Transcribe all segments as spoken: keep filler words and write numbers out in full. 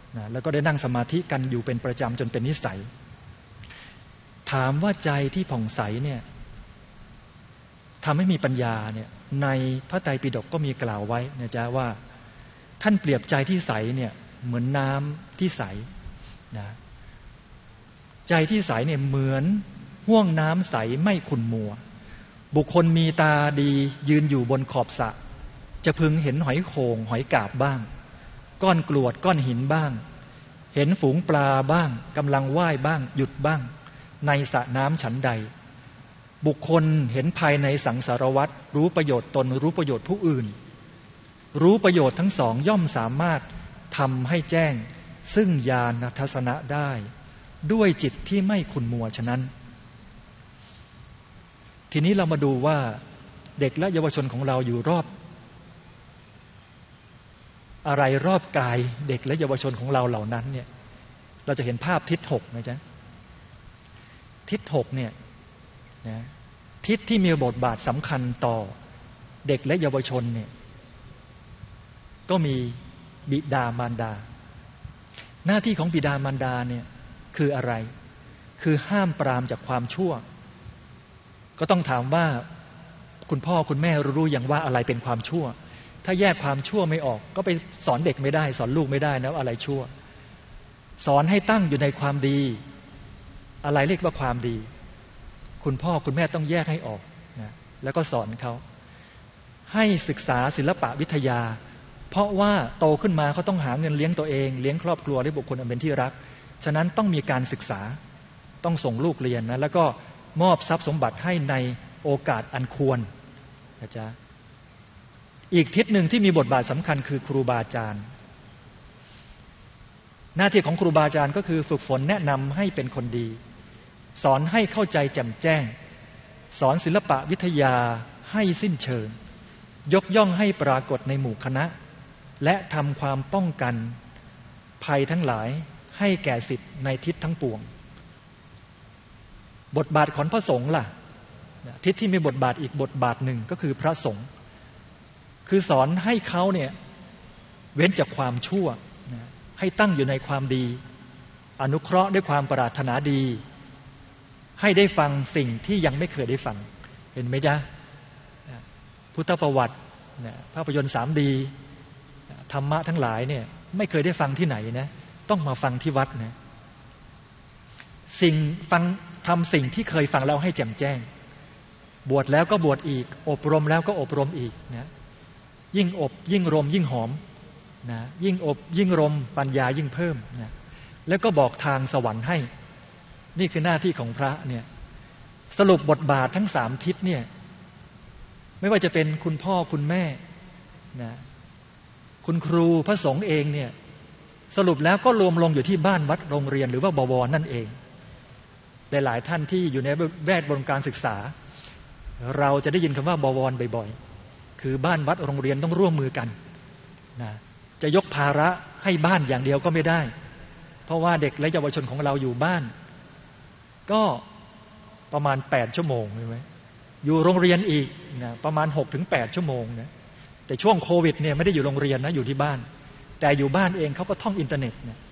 นะแล้วก็ได้นั่งสมาธิกันอยู่เป็นประจำจนเป็นนิสัยถามว่าใจที่ผ่องใสเนี่ยทำให้มีปัญญาเนี่ยในพระไตรปิฎกก็มีกล่าวไว้นะจ๊ะว่าท่านเปรียบใจที่ใสเนี่ยเหมือนน้ำที่ใสนะใจที่ใสเนี่ยเหมือนห่วงน้ำใสไม่ขุ่นมัวบุคคลมีตาดียืนอยู่บนขอบสระจะพึงเห็นหอยโข่งหอยกาบบ้างก้อนกรวดก้อนหินบ้างเห็นฝูงปลาบ้างกำลังว่ายบ้างหยุดบ้างในสระน้ำฉันใดบุคคลเห็นภายในสังสารวัฏรู้ประโยชน์ตนรู้ประโยชน์ผู้อื่นรู้ประโยชน์ทั้งสองย่อมสามารถทำให้แจ้งซึ่งญาณทัศนะได้ด้วยจิตที่ไม่ขุ่นมัวฉะนั้นทีนี้เรามาดูว่าเด็กและเยาวชนของเราอยู่รอบอะไรรอบกายเด็กและเยาวชนของเราเหล่านั้นเนี่ยเราจะเห็นภาพทิศหกนะจ๊ะทิศหกเนี่ยนะทิศที่มีบทบาทสำคัญต่อเด็กและเยาวชนเนี่ยก็มีบิดามารดาหน้าที่ของบิดามารดาเนี่ยคืออะไรคือห้ามปรามจากความชั่วก็ต้องถามว่าคุณพ่อคุณแม่รู้อย่างว่าอะไรเป็นความชั่วถ้าแยกความชั่วไม่ออกก็ไปสอนเด็กไม่ได้สอนลูกไม่ได้นะอะไรชั่วสอนให้ตั้งอยู่ในความดีอะไรเรียกว่าความดีคุณพ่อคุณแม่ต้องแยกให้ออกนะแล้วก็สอนเขาให้ศึกษาศิลปะวิทยาเพราะว่าโตขึ้นมาเขาต้องหาเงินเลี้ยงตัวเองเลี้ยงครอบครัวและบุคคลอันเป็นที่รักฉะนั้นต้องมีการศึกษาต้องส่งลูกเรียนนะแล้วก็มอบทรัพย์สมบัติให้ในโอกาสอันควรนะจ๊ะอีกทิศหนึ่งที่มีบทบาทสำคัญคือครูบาอาจารย์หน้าที่ของครูบาอาจารย์ก็คือฝึกฝนแนะนำให้เป็นคนดีสอนให้เข้าใจแจ่มแจ้งสอนศิลปะวิทยาให้สิ้นเชิงยกย่องให้ปรากฏในหมู่คณะและทำความป้องกันภัยทั้งหลายให้แก่ศิษย์ในทิศทั้งปวงบทบาทของพระสงฆ์ล่ะทิศที่มีบทบาทอีกบทบาทหนึ่งก็คือพระสงฆ์คือสอนให้เขาเนี่ยเว้นจากความชั่วให้ตั้งอยู่ในความดีอนุเคราะห์ด้วยความปรารถนาดีให้ได้ฟังสิ่งที่ยังไม่เคยได้ฟังเห็นไหมจ๊ะพุทธประวัติภาพยนตร์ สาม ดี ธรรมะทั้งหลายเนี่ยไม่เคยได้ฟังที่ไหนนะต้องมาฟังที่วัดนะสิ่งฟังทำสิ่งที่เคยฟังแล้วให้แจ่มแจ้งบวชแล้วก็บวชอีกอบรมแล้วก็อบรมอีกนะยิ่งอบยิ่งรมยิ่งหอมนะยิ่งอบยิ่งรมปัญญายิ่งเพิ่มนะแล้วก็บอกทางสวรรค์ให้นี่คือหน้าที่ของพระเนี่ยสรุปบทบาททั้งสามทิศเนี่ยไม่ว่าจะเป็นคุณพ่อคุณแม่นะคุณครูพระสงฆ์เองเนี่ยสรุปแล้วก็รวมลงอยู่ที่บ้านวัดโรงเรียนหรือว่าบวรนั่นเองหลายๆท่านที่อยู่ในแวดวงการศึกษาเราจะได้ยินคำว่าบวรบ่อยๆคือบ้านวัดโรงเรียนต้องร่วมมือกันนะจะยกภาระให้บ้านอย่างเดียวก็ไม่ได้เพราะว่าเด็กและเยาวชนของเราอยู่บ้านก็ประมาณแปดชั่วโมงใช่ไหมอยู่โรงเรียนอีกนะประมาณ หกถึงแปด ชั่วโมงนะแต่ช่วงโควิดเนี่ยไม่ได้อยู่โรงเรียนนะอยู่ที่บ้านแต่อยู่บ้านเองเขาก็ท่องอินเทอร์เน็ตเนี่ย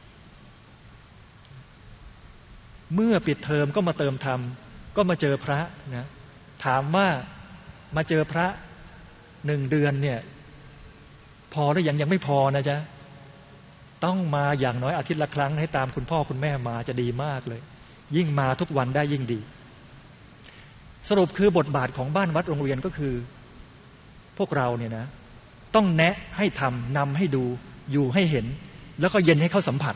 เมื่อปิดเทอมก็มาเติมธรรมก็มาเจอพระนะถามว่ามาเจอพระหนึ่งเดือนเนี่ยพอหรือยังยังไม่พอนะจ๊ะต้องมาอย่างน้อยอาทิตย์ละครั้งให้ตามคุณพ่อคุณแม่มาจะดีมากเลยยิ่งมาทุกวันได้ยิ่งดีสรุปคือบทบาทของบ้านวัดโรงเรียนก็คือพวกเราเนี่ยนะต้องแนะให้ทำนำให้ดูอยู่ให้เห็นแล้วก็เย็นให้เขาสัมผัส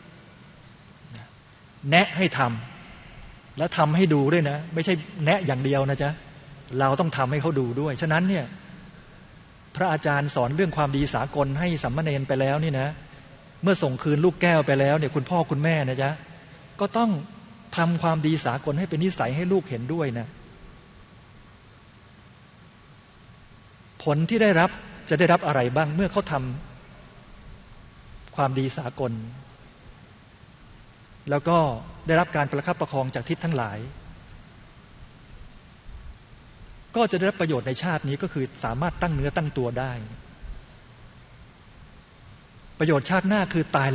แนะให้ทำแล้วทำให้ดูด้วยนะไม่ใช่แนะอย่างเดียวนะจ๊ะเราต้องทำให้เขาดูด้วยฉะนั้นเนี่ยพระอาจารย์สอนเรื่องความดีสากลให้สัมมเนรไปแล้วนี่นะเมื่อส่งคืนลูกแก้วไปแล้วเนี่ยคุณพ่อคุณแม่นะจ๊ะก็ต้องทำความดีสากลให้เป็นนิสัยให้ลูกเห็นด้วยนะผลที่ได้รับจะได้รับอะไรบ้างเมื่อเขาทำความดีสากลแล้วก็ได้รับการประคับประคองจากทิศทั้งหลายก็จะได้รับประโยชน์ในชาตินี้ก็คือสามารถตั้งเนื้อตั้งตัวได้ประโยชน์ชาติหน้าคือตาย